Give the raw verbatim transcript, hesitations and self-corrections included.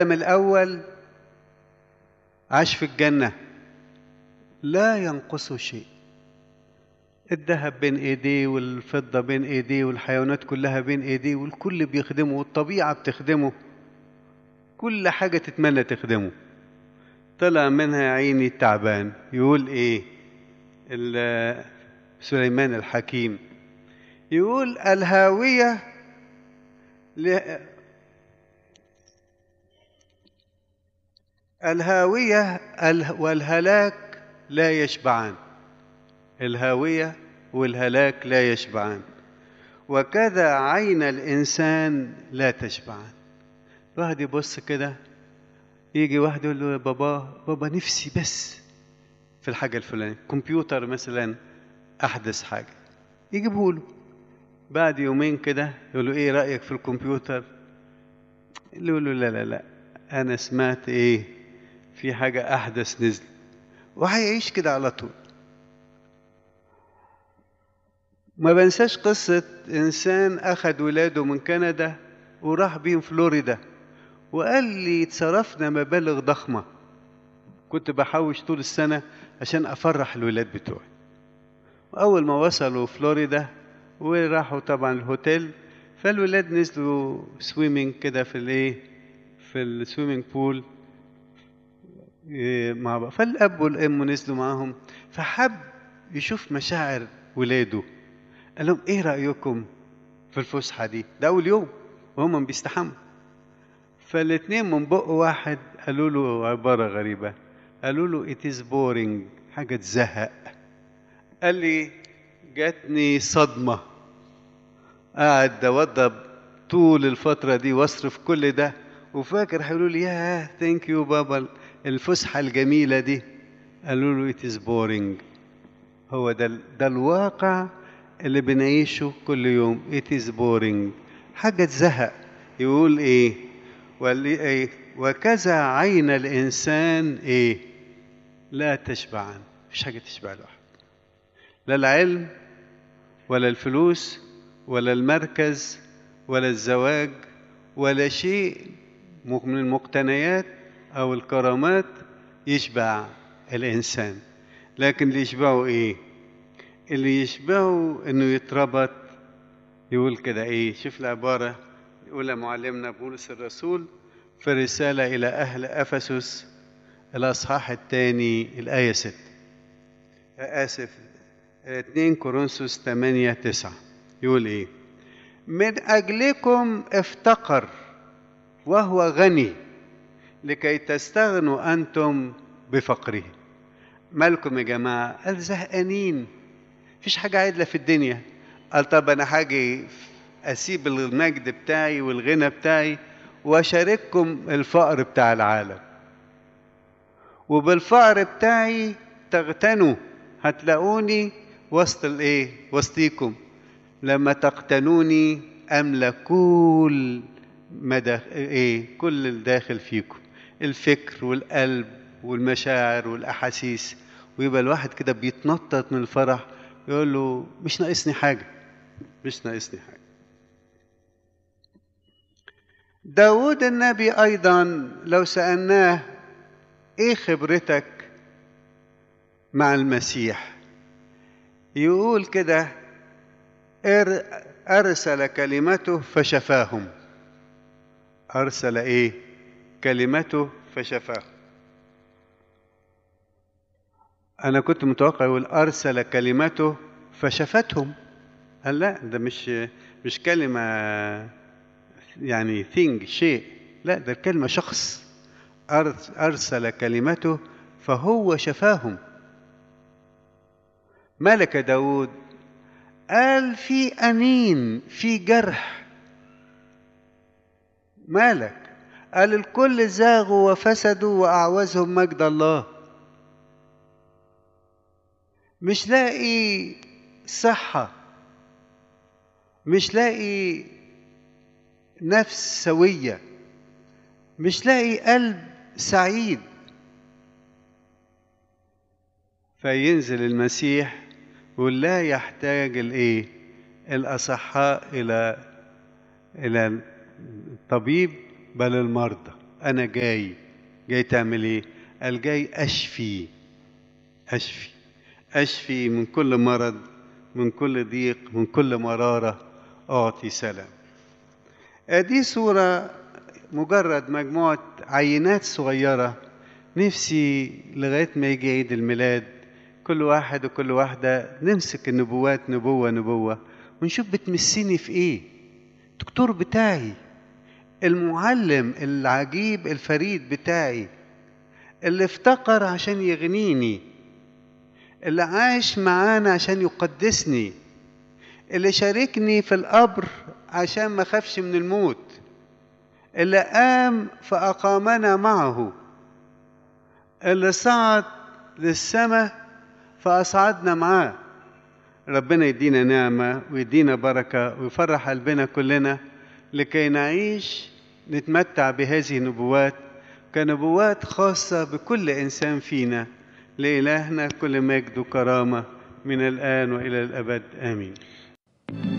آدم الأول عاش في الجنة لا ينقصه شيء، الذهب بين ايديه والفضة بين ايديه والحيوانات كلها بين ايديه والكل بيخدمه والطبيعة بتخدمه، كل حاجة تتمنى تخدمه. طلع منها يا عيني تعبان. يقول ايه سليمان الحكيم؟ يقول الهاوية ل... الهاوية والهلاك لا يشبعان، الهاوية والهلاك لا يشبعان، وكذا عين الإنسان لا تشبعان. واحد يبص كده، يجي واحد يقول له بابا بابا نفسي بس في الحاجة الفلانية، كمبيوتر مثلا أحدث حاجة يجيبه له. بعد يومين كده يقول له إيه رأيك في الكمبيوتر؟ يقول له لا لا لا أنا سمعت إيه في حاجة أحدث نزل، وهيعيش كده على طول. ما بنساش قصة إنسان أخذ ولاده من كندا وراح بيهم فلوريدا، وقال لي اتصرفنا مبالغ ضخمة، كنت بحوش طول السنة عشان أفرح الولاد بتوعي. وأول ما وصلوا فلوريدا وراحوا طبعا الهوتيل، فالولاد نزلوا سويمينج كده في الايه في السويمينج بول مع بعض، فالأب والأم نزلوا معاهم، فحب يشوف مشاعر ولاده. قال لهم ايه رأيكم في الفسحة دي؟ ده أول يوم وهم بيستحموا. فالاتنين من بق واحد قالوا له عبارة غريبة، قالوا له it is boring، حاجة تزهق. قال لي جاتني صدمة، قاعد أوضب طول الفترة دي واصرف كل ده وفاكر هيقولوا لي ياه ثانك يو بابا الفسحة الجميلة دي. قالوا له it is boring. هو ده ده الواقع اللي بنعيشه كل يوم، it is boring، حاجة تزهق. يقول ايه؟ ايه وكذا عين الإنسان ايه لا تشبعان. مفيش حاجة تشبع الواحد، لا العلم ولا الفلوس ولا المركز ولا الزواج ولا شيء من المقتنيات أو الكرامات يشبع الإنسان. لكن اللي يشبعه إيه؟ اللي يشبعه إنه يتربط. يقول كده إيه؟ شوف العبارة يقولها معلمنا بولس الرسول في رسالة إلى أهل أفسس الأصحاح الثاني الآية ستة، آسف اثنين كورنثوس ثمانية تسعة. يقول إيه؟ من أجلكم افتقر وهو غني لكي تستغنوا أنتم بفقره. مالكم يا جماعة؟ قال زهقانين، مفيش حاجة عدلة في الدنيا. قال طب أنا حاجة أسيب المجد بتاعي والغنى بتاعي وأشارككم الفقر بتاع العالم، وبالفقر بتاعي تغتنوا، هتلاقوني وسط الايه وسطيكم. لما تقتنوني أملك كل مدى ايه كل الداخل فيكم، الفكر والقلب والمشاعر والأحاسيس، ويبقى الواحد كده بيتنطط من الفرح، يقول له مش ناقصني حاجة، مش ناقصني حاجة. داود النبي أيضا لو سألناه ايه خبرتك مع المسيح، يقول كده أرسل كلمته فشفاهم. أرسل إيه؟ كلمته فشفاهم. أنا كنت متوقع يقول أرسل كلمته فشفتهم. قال لا، ده مش مش كلمة يعني thing شيء، لا ده الكلمة شخص. أرسل كلمته فهو شفاهم. ملك داود قال في أنين في جرح. مالك؟ قال الكل زاغوا وفسدوا وأعوزهم مجد الله. مش لاقي صحة، مش لاقي نفس سوية، مش لاقي قلب سعيد. فينزل المسيح يقول لا يحتاج الايه الأصحاء إلى إلى الطبيب بل المرضى. أنا جاي. جاي تعمل إيه؟ قال جاي أشفي. أشفي أشفي من كل مرض، من كل ضيق، من كل مرارة، أعطي سلام. دي صورة، مجرد مجموعة عينات صغيرة. نفسي لغاية ما يجي عيد الميلاد كل واحد وكل واحدة نمسك النبوات نبوة نبوة ونشوف بتمسيني في إيه. الدكتور بتاعي، المعلم العجيب الفريد بتاعي، اللي افتقر عشان يغنيني، اللي عاش معانا عشان يقدسني، اللي شاركني في القبر عشان ما خافش من الموت، اللي قام فأقامنا معه، اللي صعد للسماء فأصعدنا معاه. ربنا يدينا نعمة ويدينا بركة ويفرح قلبنا كلنا لكي نعيش نتمتع بهذه النبوات كنبوات خاصة بكل إنسان فينا. لإلهنا كل مجد وكرامة من الآن وإلى الأبد، آمين.